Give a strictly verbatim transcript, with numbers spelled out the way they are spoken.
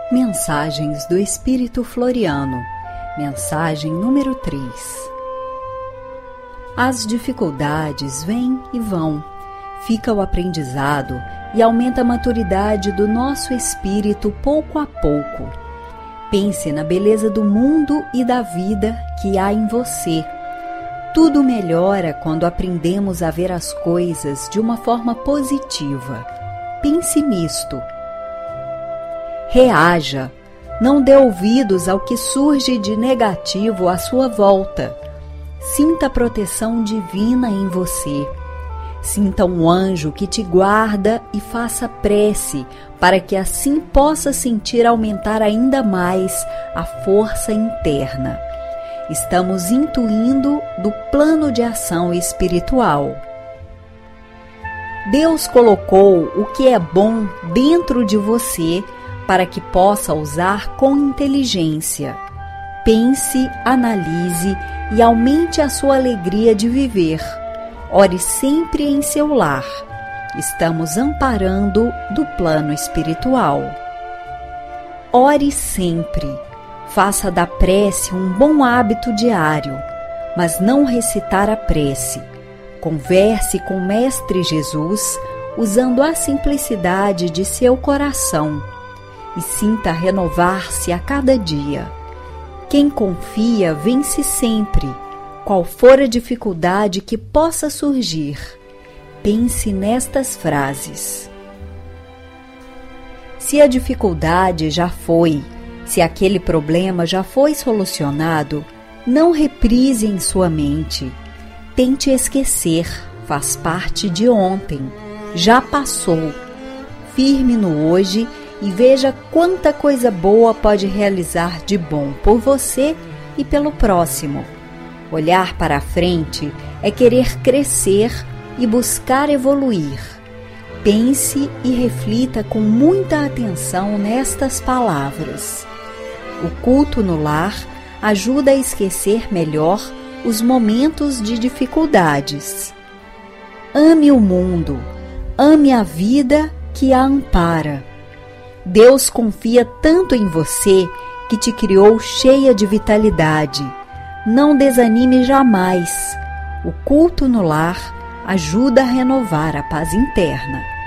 Mensagens do Espírito Floriano. Mensagem número três. As dificuldades vêm e vão. Fica o aprendizado e aumenta a maturidade do nosso espírito pouco a pouco. Pense na beleza do mundo e da vida que há em você. Tudo melhora quando aprendemos a ver as coisas de uma forma positiva. Pense nisto. Reaja. Não dê ouvidos ao que surge de negativo à sua volta. Sinta a proteção divina em você. Sinta um anjo que te guarda e faça prece para que assim possa sentir aumentar ainda mais a força interna. Estamos intuindo do plano de ação espiritual. Deus colocou o que é bom dentro de você para que possa usar com inteligência. Pense, analise e aumente a sua alegria de viver. Ore sempre em seu lar. Estamos amparando do plano espiritual. Ore sempre. Faça da prece um bom hábito diário, mas não recitar a prece. Converse com o Mestre Jesus usando a simplicidade de seu coração e sinta renovar-se a cada dia. Quem confia vence sempre, qual for a dificuldade que possa surgir. Pense nestas frases. Se a dificuldade já foi, se aquele problema já foi solucionado, não reprise em sua mente. Tente esquecer, faz parte de ontem, já passou. Firme no hoje e veja quanta coisa boa pode realizar de bom por você e pelo próximo. Olhar para a frente é querer crescer e buscar evoluir. Pense e reflita com muita atenção nestas palavras. O culto no lar ajuda a esquecer melhor os momentos de dificuldades. Ame o mundo, ame a vida que a ampara. Deus confia tanto em você que te criou cheia de vitalidade. Não desanime jamais. O culto no lar ajuda a renovar a paz interna.